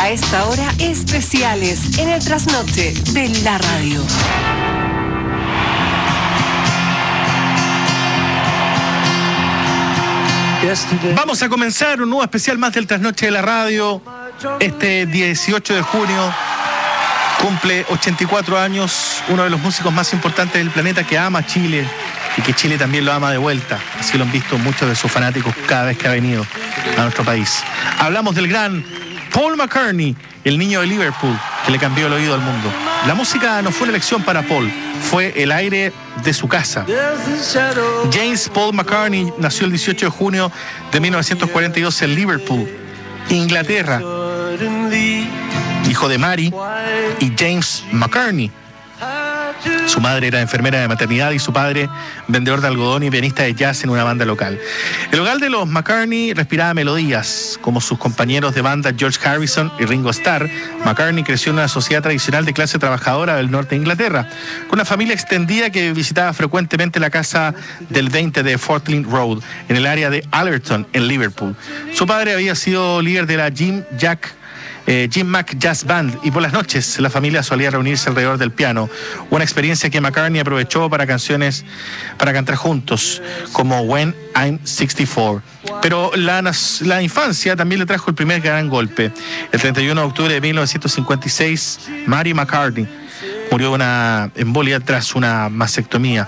A esta hora, especiales en el trasnoche de la radio. Vamos a comenzar un nuevo especial más del trasnoche de la radio. Este 18 de junio cumple 84 años uno de los músicos más importantes del planeta, que ama a Chile y que Chile también lo ama de vuelta. Así lo han visto muchos de sus fanáticos cada vez que ha venido a nuestro país. Hablamos del gran Paul McCartney, el niño de Liverpool que le cambió el oído al mundo. La música no fue una elección para Paul, fue el aire de su casa. James Paul McCartney nació el 18 de junio de 1942 en Liverpool, Inglaterra, hijo de Mary y James McCartney. Su madre era enfermera de maternidad y su padre vendedor de algodón y pianista de jazz en una banda local. El hogar de los McCartney respiraba melodías. Como sus compañeros de banda George Harrison y Ringo Starr, McCartney creció en una sociedad tradicional de clase trabajadora del norte de Inglaterra, con una familia extendida que visitaba frecuentemente la casa del 20 de Fortlink Road, en el área de Allerton, en Liverpool. Su padre había sido líder de la Jim Mack Jazz Band, y por las noches la familia solía reunirse alrededor del piano, una experiencia que McCartney aprovechó para cantar juntos, como When I'm 64. Pero la infancia también le trajo el primer gran golpe. El 31 de octubre de 1956, Mary McCartney murió de una embolia tras una mastectomía.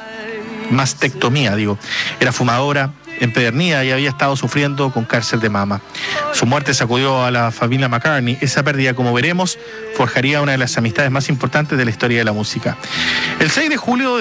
Era fumadora, empedernida y había estado sufriendo con cáncer de mama. Su muerte sacudió a la familia McCartney. Esa pérdida, como veremos, forjaría una de las amistades más importantes de la historia de la música. El 6 de julio de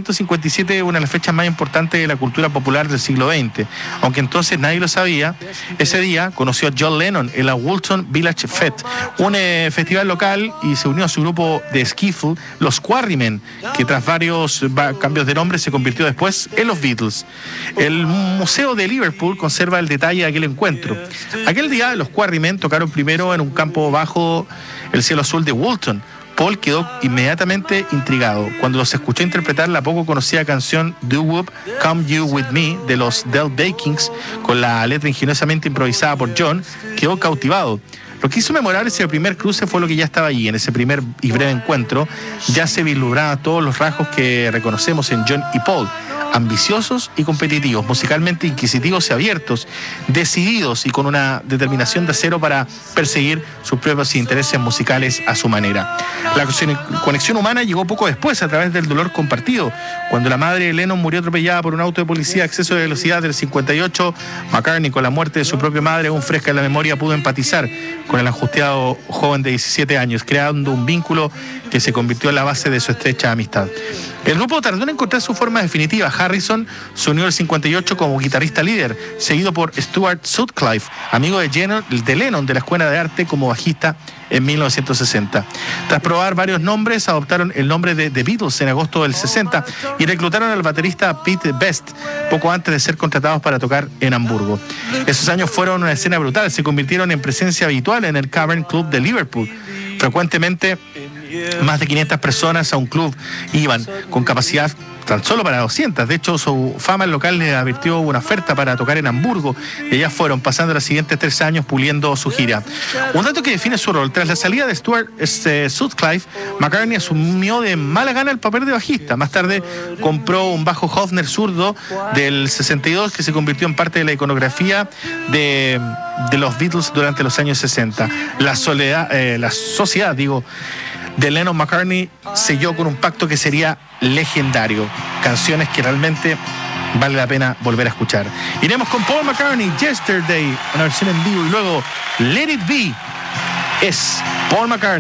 1957, una de las fechas más importantes de la cultura popular del siglo XX. Aunque entonces nadie lo sabía, ese día conoció a John Lennon en la Woolton Village Fete, un festival local, y se unió a su grupo de skiffle, los Quarrymen, que tras varios cambios de nombre se convirtió después en los Beatles. El Museo de Liverpool conserva el detalle de aquel encuentro. Aquel día los Quarrymen tocaron primero en un campo bajo el cielo azul de Woolton. Paul quedó inmediatamente intrigado. Cuando los escuchó interpretar la poco conocida canción Do Whoop, Come You With Me, de los Del Bakings, con la letra ingeniosamente improvisada por John, quedó cautivado. Lo que hizo memorable ese primer cruce fue lo que ya estaba allí. En ese primer y breve encuentro ya se vislumbraban todos los rasgos que reconocemos en John y Paul: ambiciosos y competitivos, musicalmente inquisitivos y abiertos, decididos y con una determinación de acero para perseguir sus propios intereses musicales a su manera. La conexión humana llegó poco después, a través del dolor compartido. Cuando la madre de Lennon murió atropellada por un auto de policía a exceso de velocidad del 58, McCartney, con la muerte de su propia madre aún fresca en la memoria, pudo empatizar con el angustiado joven de 17 años, creando un vínculo que se convirtió en la base de su estrecha amistad. El grupo tardó en encontrar su forma definitiva. Harrison se unió el 58 como guitarrista líder, seguido por Stuart Sutcliffe, amigo de Lennon de la Escuela de Arte, como bajista en 1960. Tras probar varios nombres, adoptaron el nombre de The Beatles en agosto del 60 y reclutaron al baterista Pete Best poco antes de ser contratados para tocar en Hamburgo. Esos años fueron una escena brutal, se convirtieron en presencia habitual en el Cavern Club de Liverpool. Frecuentemente, más de 500 personas a un club iban, con capacidad tan solo para 200. De hecho, su fama local le advirtió una oferta para tocar en Hamburgo, y allá fueron, pasando los siguientes 3 años puliendo su gira. Un dato que define su rol: tras la salida de Stuart Sutcliffe, McCartney asumió de mala gana el papel de bajista. Más tarde compró un bajo Hofner zurdo del 62 que se convirtió en parte de la iconografía de los Beatles durante los años 60. La sociedad de Lennon-McCartney selló con un pacto que sería legendario. Canciones que realmente vale la pena volver a escuchar. Iremos con Paul McCartney, Yesterday, una versión en vivo, y luego Let It Be. Es Paul McCartney.